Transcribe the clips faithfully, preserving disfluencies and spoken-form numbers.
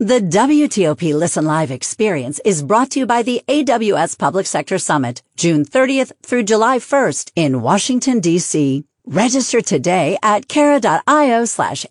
The W T O P Listen Live experience is brought to you by the A W S Public Sector Summit, June thirtieth through July first in Washington, D C Register today at cara.io slash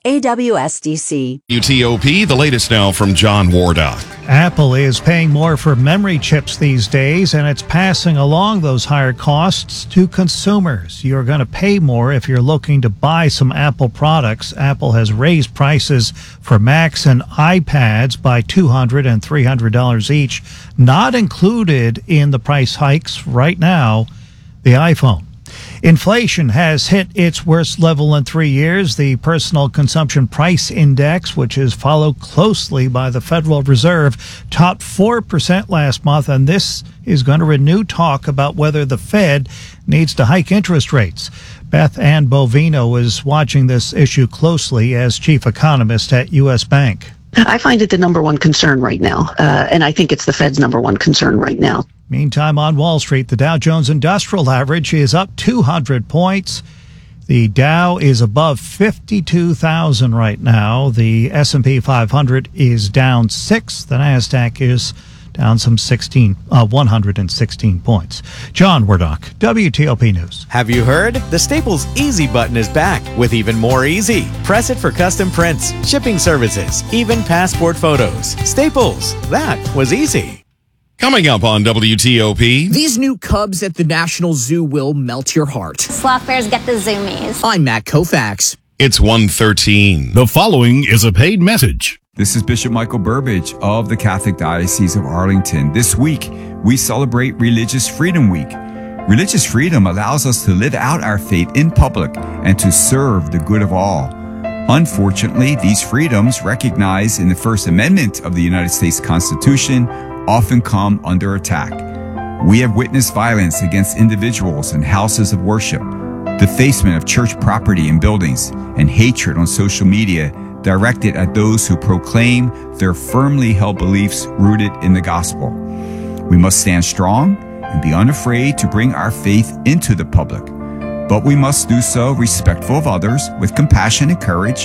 AWSDC. W T O P, the latest now from John Wardock. Apple is paying more for memory chips these days, and it's passing along those higher costs to consumers. You're going to pay more if you're looking to buy some Apple products. Apple has raised prices for Macs and iPads by two hundred dollars and three hundred dollars each. Not included in the price hikes right now, the iPhone. Inflation has hit its worst level in three years. The Personal Consumption Price Index, which is followed closely by the Federal Reserve, topped four percent last month, and this is going to renew talk about whether the Fed needs to hike interest rates. Beth Ann Bovino is watching this issue closely as chief economist at U S Bank. I find it the number one concern right now, uh, and I think it's the Fed's number one concern right now. Meantime, on Wall Street, the Dow Jones Industrial Average is up two hundred points. The Dow is above fifty-two thousand right now. The S and P five hundred is down six. The NASDAQ is down some sixteen, uh, one hundred sixteen points. John Wardock, W T O P News. Have you heard? The Staples Easy button is back with even more easy. Press it for custom prints, shipping services, even passport photos. Staples, that was easy. Coming up on W T O P. These new cubs at the National Zoo will melt your heart. Sloth bears get the zoomies. I'm Matt Koufax. It's one thirteen. The following is a paid message. This is Bishop Michael Burbidge of the Catholic Diocese of Arlington. This week, we celebrate Religious Freedom Week. Religious freedom allows us to live out our faith in public and to serve the good of all. Unfortunately, these freedoms, recognized in the First Amendment of the United States Constitution, often come under attack. We have witnessed violence against individuals and houses of worship, defacement of church property and buildings, and hatred on social media directed at those who proclaim their firmly held beliefs rooted in the gospel. We must stand strong and be unafraid to bring our faith into the public, but we must do so respectful of others, with compassion and courage,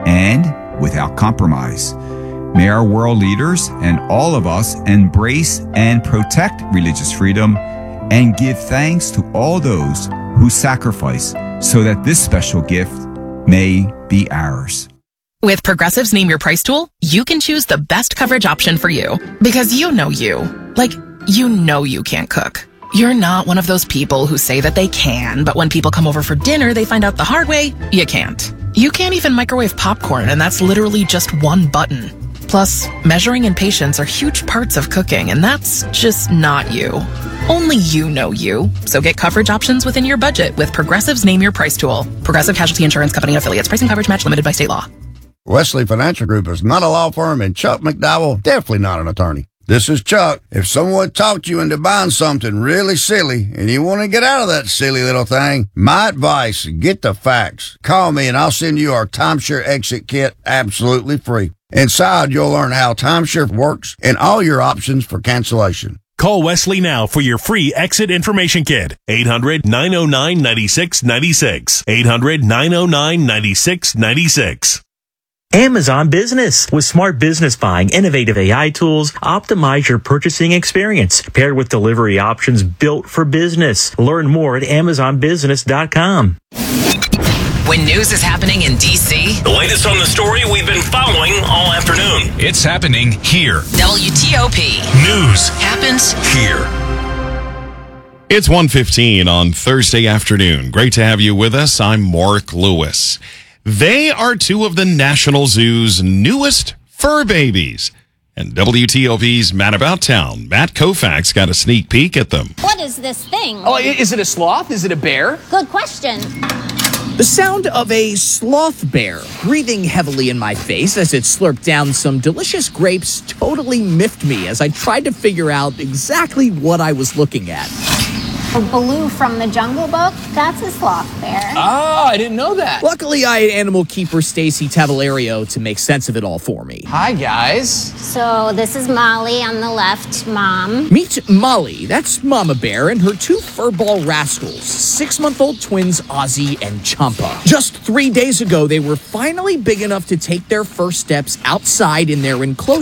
and without compromise. May our world leaders and all of us embrace and protect religious freedom and give thanks to all those who sacrifice so that this special gift may be ours. With Progressive's Name Your Price tool, you can choose the best coverage option for you. Because you know you. Like, you know you can't cook. You're not one of those people who say that they can, but when people come over for dinner, they find out the hard way, you can't. You can't even microwave popcorn, and that's literally just one button. Plus, measuring and patience are huge parts of cooking, and that's just not you. Only you know you. So get coverage options within your budget with Progressive's Name Your Price tool. Progressive Casualty Insurance Company and Affiliates. Pricing coverage match limited by state law. Wesley Financial Group is not a law firm, and Chuck McDowell definitely not an attorney. This is Chuck. If someone talked you into buying something really silly and you want to get out of that silly little thing, my advice, get the facts. Call me and I'll send you our timeshare exit kit absolutely free. Inside, you'll learn how timeshare works and all your options for cancellation. Call Wesley now for your free exit information kit. eight hundred, nine oh nine, nine six nine six. eight hundred, nine oh nine, nine six nine six. Amazon Business. With smart business buying, innovative A I tools, optimize your purchasing experience, paired with delivery options built for business. Learn more at amazon business dot com. When news is happening in D C, The latest on the story we've been following all afternoon. It's happening here. W T O P News happens here. It's one fifteen on Thursday afternoon. Great to have you with us. I'm Mark Lewis. They are two of the National Zoo's newest fur babies. And W T O P's Matt About Town, Matt Koufax, got a sneak peek at them. What is this thing? Oh, is it a sloth? Is it a bear? Good question. The sound of a sloth bear breathing heavily in my face as it slurped down some delicious grapes totally miffed me as I tried to figure out exactly what I was looking at. Baloo from the Jungle Book, that's a sloth bear. Oh, I didn't know that. Luckily, I had animal keeper Stacy Tavalerio to make sense of it all for me. Hi, guys. So this is Molly on the left, Mom. Meet Molly. That's Mama Bear and her two furball rascals, six-month-old twins Ozzy and Champa. Just three days ago, they were finally big enough to take their first steps outside in their enclosure.